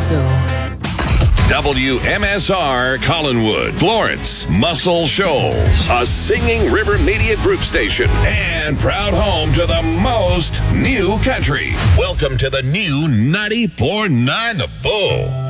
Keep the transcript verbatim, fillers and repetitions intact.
so. W M S R Collinwood, Florence, Muscle Shoals, a Singing River Media Group station, and proud home to the most new country. Welcome to the new ninety-four point nine The Bull.